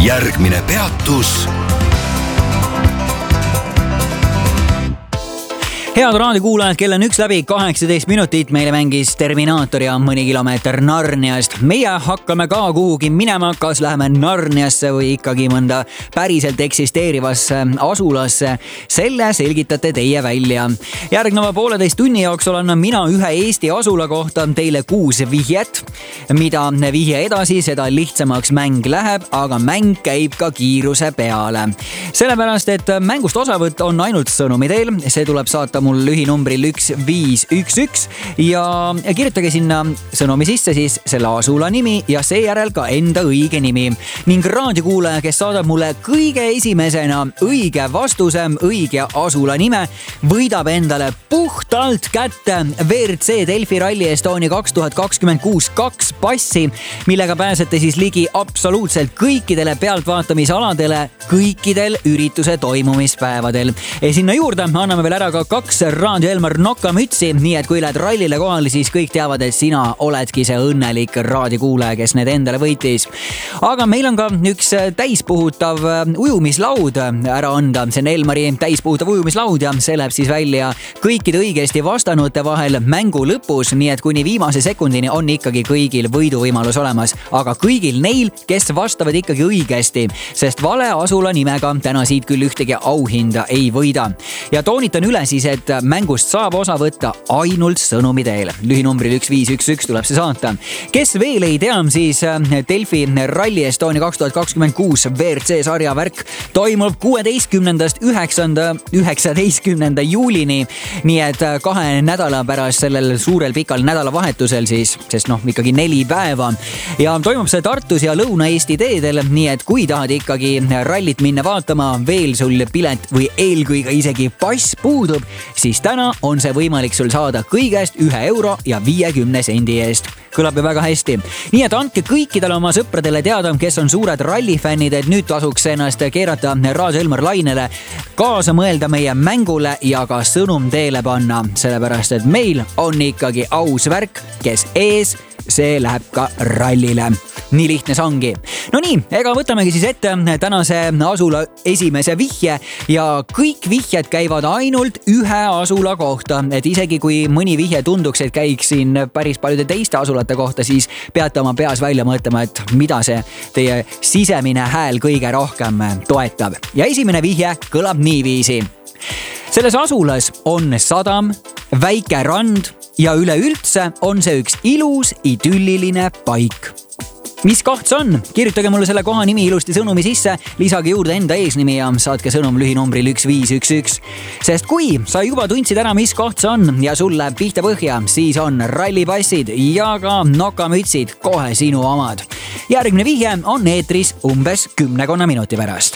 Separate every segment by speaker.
Speaker 1: Järgmine peatus.
Speaker 2: Head raadiokuulajad, kell on 1:18 minutit, meile mängis Terminaator ja mõni kilomeeter Narniast. Meie hakkame ka kuhugi minema, kas läheme Narniasse või ikkagi mõnda päriselt eksisteerivasse asulasse. Selle selgitate teie välja. Järgneva 1,5 tunni jooksul annan mina ühe Eesti asula kohta teile 6 vihjet. Mida vihje edasi, seda lihtsamaks mäng läheb, aga mäng käib ka kiiruse peale. Sellepärast, et mängust osavõtt on ainult sõnumi teel, see tuleb saata mul lühinumbril 1511 ja kirjutage sinna sõnumi sisse siis selle asula nimi ja seejärel ka enda õige nimi. Ning raadiokuulaja, kes saadab mulle kõige esimesena õige vastuse, õige asula nime, võidab endale puhtalt kätte WRC Delfi Rally Estonia 2026 2 passi, millega pääsete siis ligi absoluutselt kõikidele pealtvaatamisaladele kõikidel ürituse toimumispäevadel. Ja sinna juurde anname veel ära ka 2 Raadio Elmar nokamütsi, nii et kui lähed rallile kohale, siis kõik teavad, et sina oledki see õnnelik raadiokuulaja, kes need endale võitis. Aga meil on ka üks täispuhutav ujumislaud ära anda. See on Elmari täispuhutav ujumislaud ja see läheb siis välja kõikide õigesti vastanute vahel mängu lõpus, nii et kuni viimase sekundini on ikkagi kõigil võiduvõimalus olemas. Aga kõigil neil, kes vastavad ikkagi õigesti, sest vale asula nimega täna siit küll ühtegi auhinda ei võida. Ja toonitan üle siis, et mängust saab osa võtta ainult sõnumi teel. Lühinumbril 1511 tuleb see saata. Kes veel ei tea, siis Delfi Rally Estonia 2026 WRC sarja värk toimub 16.–19. juulini. Nii et 2 nädala pärast sellel suurel pikal nädalavahetusel siis, sest ikkagi 4 päeva. Ja toimub see Tartus ja Lõuna-Eesti teedel, nii et kui tahad ikkagi rallit minna vaatama, veel sul pilet või eelkõige isegi pass puudub, siis täna on see võimalik sul saada kõigest 1,50 € eest. Kõlab ju väga hästi. Nii et andke kõikidele oma sõpradele teada, kes on suured rallifännid, et nüüd tasuks ennast keerata Raadio Elmar lainele, kaasa mõelda meie mängule ja ka sõnum teele panna. Sellepärast, et meil on ikkagi aus värk, kes ees, see läheb ka rallile. Nii lihtne see ongi. No nii, ega võtamegi siis ette tänase asula esimese vihje ja kõik vihjed käivad ainult ühe asula kohta. Et isegi kui mõni vihje tunduks, et käiks siin päris paljude teiste asulate kohta, siis peate oma peas välja mõtlema, et mida see teie sisemine hääl kõige rohkem toetab. Ja esimene vihje kõlab niiviisi. Selles asulas on sadam, väike rand ja üleüldse on see üks ilus idülliline paik. Mis koht see on? Kirjutage mulle selle koha nimi ilusti sõnumi sisse, lisage juurde enda eesnimi ja saatke sõnum lühinumbril 1511. Sest kui sa juba tundsid ära, mis koht see on ja sul läheb pihta põhja, siis on rallipassid ja ka nokamütsid kohe sinu omad. Järgmine vihje on eetris umbes 10 minuti pärast.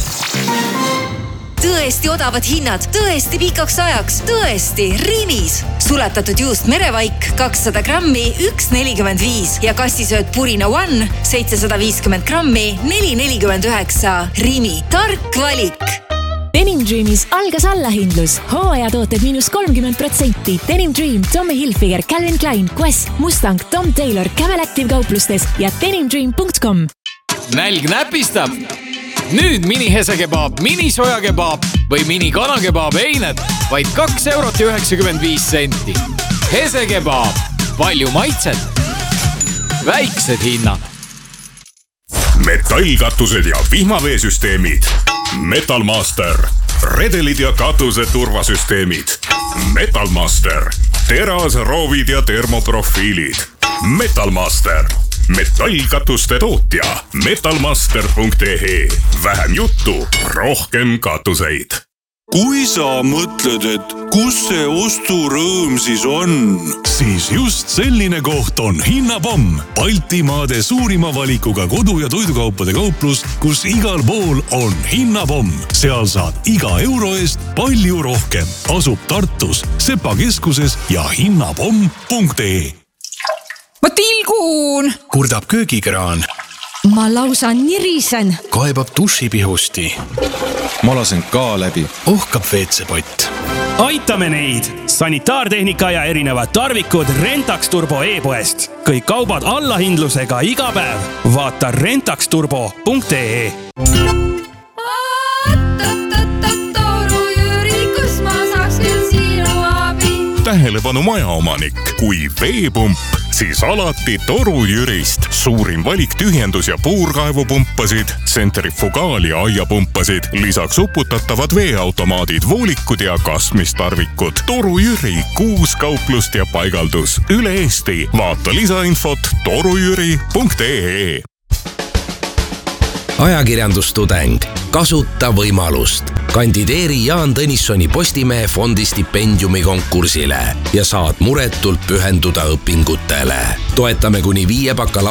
Speaker 3: Tõesti odavad hinnad, tõesti pikaks ajaks, tõesti Rimis. Sulatatud juust merevaik 200 grammi 1,45 ja kassisööt Purina One 750 grammi 4,49. Rimi, tark valik.
Speaker 4: Denim Dreamis algas allahindlus. Hooajatooted -30%. Denim Dream, Tommy Hilfiger, Calvin Klein, Quest, Mustang, Tom Taylor, Camel Active kauplustes ja denimdream.com.
Speaker 5: Nälg näpistab. Nüüd mini-hesekebaab, mini-sojakebaab või mini-kanakebaab einet vaid 2,95 €. Hesekebaab, palju maitset, väiksed hinnad.
Speaker 6: Metallkatused ja vihmaveesüsteemid. Metalmaster. Redelid ja katuse turvasüsteemid. Metalmaster. Terasroovid ja termoprofiilid. Metalmaster. Metallkatuste tootja. Metalmaster.ee. Vähem juttu, rohkem katuseid.
Speaker 7: Kui sa mõtled, et kus see osturõõm siis on, siis just selline koht on Hinnapomm. Baltimaade suurima valikuga kodu- ja toidukaupade kauplus, kus igal pool on Hinnapomm. Seal saad iga euro eest palju rohkem. Asub Tartus, Sepa keskuses ja hinnapomm.ee.
Speaker 8: Ma tilgun!
Speaker 9: Kurdab köögikraan.
Speaker 8: Ma lausa nirisen.
Speaker 9: Kaebab dušipihusti.
Speaker 10: Ma lasen ka läbi.
Speaker 9: Ohkab veetsepott.
Speaker 1: aitame neid! Sanitaartehnika ja erinevad tarvikud Rentax Turbo e-poest. Kõik kaubad allahindlusega iga päev. Vaata rentaxturbo.ee.
Speaker 6: Tähelepanu majaomanik, kui veepump, siis alati Toru Jürist. Suurim valik tühjendus- ja puurkaevupumpasid, tsentrifugaal- ja aiapumpasid, lisaks uputatavad veeautomaadid, voolikud ja kasmistarvikud. Toru Jüri, 6 kauplust ja paigaldus üle Eesti. Vaata lisainfot torujüri.ee.
Speaker 9: Ajakirjandustudeng. Kasuta võimalust. Kandideeri Jaan Tõnissoni Postimehe fondi stipendiumi konkursile ja saad muretult pühenduda õpingutele. Toetame kuni 5